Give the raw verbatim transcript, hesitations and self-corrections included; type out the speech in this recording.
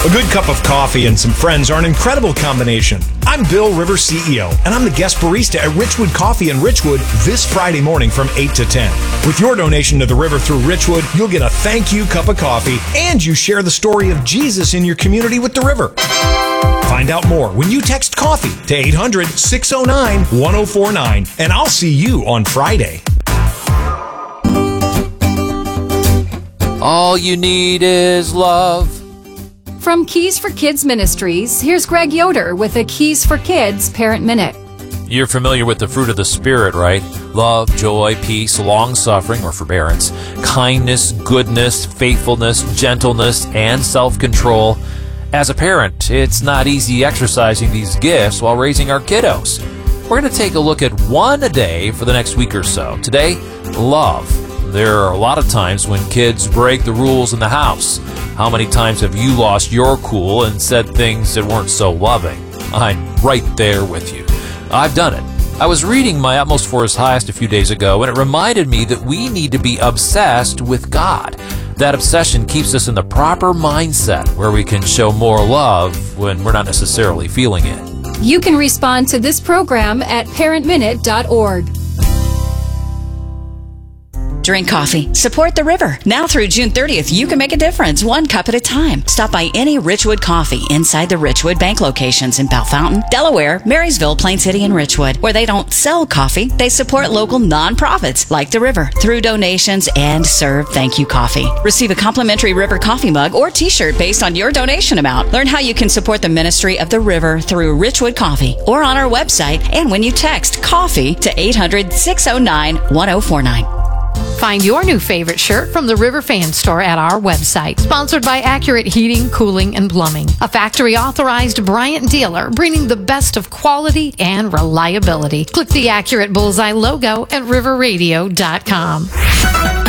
A good cup of coffee and some friends are an incredible combination. I'm Bill Rivers, C E O, and I'm the guest barista at Richwood Coffee in Richwood this Friday morning from eight to ten. With your donation to the river through Richwood, you'll get a thank you cup of coffee, and you share the story of Jesus in your community with the river. Find out more when you text coffee to eight hundred, six oh nine, one oh four nine, and I'll see you on Friday. All you need is love. From Keys for Kids Ministries, here's Greg Yoder with a Keys for Kids Parent Minute. You're familiar with the fruit of the Spirit, right? Love, joy, peace, long-suffering or forbearance, kindness, goodness, faithfulness, gentleness, and self-control. As a parent, it's not easy exercising these gifts while raising our kiddos. We're going to take a look at one a day for the next week or so. Today, love. There are a lot of times when kids break the rules in the house. How many times have you lost your cool and said things that weren't so loving? I'm right there with you. I've done it. I was reading My Utmost for His Highest a few days ago, and it reminded me that we need to be obsessed with God. That obsession keeps us in the proper mindset where we can show more love when we're not necessarily feeling it. You can respond to this program at parent minute dot org. Drink coffee. Support the river. Now through June thirtieth, you can make a difference, one cup at a time. Stop by any Richwood Coffee inside the Richwood Bank locations in Bell Fountain, Delaware, Marysville, Plain City, and Richwood. Where they don't sell coffee, they support local nonprofits like the river through donations and serve thank you coffee. Receive a complimentary River coffee mug or t-shirt based on your donation amount. Learn how you can support the ministry of the river through Richwood Coffee or on our website and when you text coffee to eight hundred, six oh nine, one oh four nine. Find your new favorite shirt from the River Fan Store at our website. Sponsored by Accurate Heating, Cooling, and Plumbing. A factory-authorized Bryant dealer bringing the best of quality and reliability. Click the Accurate Bullseye logo at river radio dot com.